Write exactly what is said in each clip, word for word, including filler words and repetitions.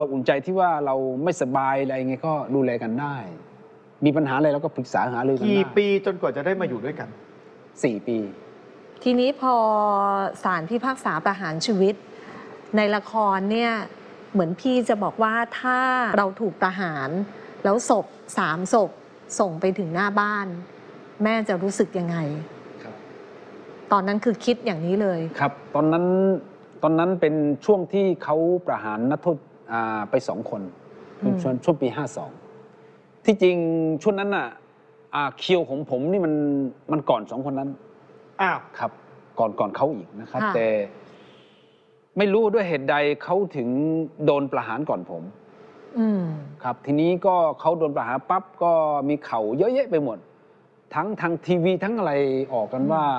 อุ่นใจที่ว่าเราไม่สบายอะไรเงี้ยก็ดูแลกันได้ มีปัญหาอะไรเราก็ปรึกษาหารือกันได้กี่ปีจนกว่าจะได้มาอยู่ด้วยกันสี่ ปีทีนี้พอศาลพิพากษาประหารชีวิตในละครเนี่ยเหมือนพี่จะบอกว่าถ้าเราถูกประหารแล้วศพสามศพส่งไปถึงหน้าบ้าน แม่จะรู้สึกยังไงครับตอนนั้นคือคิดอย่างนี้เลยครับตอนนั้นตอนนั้นเป็นช่วงที่เขาประหารนักโทษไปสองคนช่วงช่วงปีห้าสองที่จริงช่วงนั้นน่ะคิวของผมนี่มันมันก่อนสองคนนั้นอ้าวครับก่อนก่อนเขาอีกนะครับ แต่ไม่รู้ด้วยเหตุใดเขาถึงโดนประหารก่อนผมครับทีนี้ก็เขาโดนประหารปั๊บก็มีข่าวเยอะแยะไปหมดทั้งทางทีวีทั้งอะไรออกกันว่า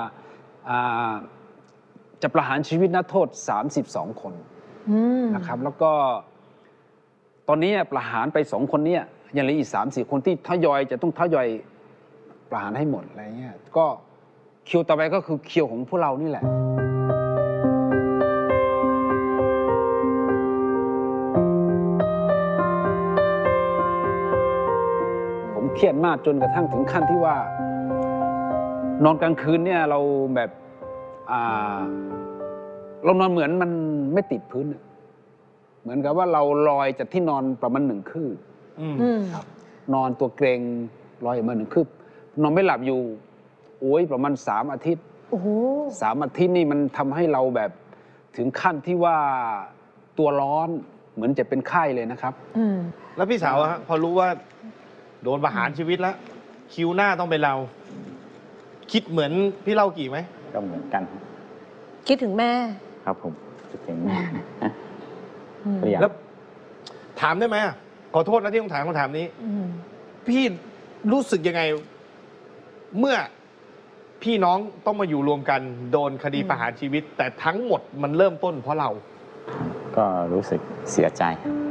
จะประหารชีวิตนักโทษสามสิบสองคนนะครับแล้วก็ตอนนี้ประหารไปสองคนนี้ยังเหลืออีกสามสี่คนที่ทยอยจะต้องทยอยประหารให้หมดอะไรเงี้ยก็คิวต่อไปก็คือคิวของพวกเรานี่แหละผมเครียดมากจนกระทั่งถึงขั้นที่ว่านอนกลางคืนเนี่ยเราแบบเรานอนเหมือนมันไม่ติดพื้นเหมือนกับว่าเราลอยจากที่นอนประมาณหนึ่งคืบครับนอนตัวเกรงลอยมาหนึ่งคืบนอนไม่หลับอยู่โอ้ยประมาณสามอาทิตย์สามอาทิตย์นี่มันทำให้เราแบบถึงขั้นที่ว่าตัวร้อนเหมือนจะเป็นไข้เลยนะครับแล้วพี่สาวฮะพอรู้ว่าโดนประหารชีวิตแล้วคิวหน้าต้องเป็นเรา คิดเหมือนพี่เล่ากี่ไหมก็เหมือนกันคิดถึงแม่ครับผมคิดถึงแม่แล้วถามได้ไหมขอโทษนะที่ต้องถามคำถามนี้พี่รู้สึกยังไง เมื่อพี่น้องต้องมาอยู่รวมกันโดนคดีประหารชีวิต แต่ทั้งหมดมันเริ่มต้นเพราะเราก็รู้สึกเสียใจ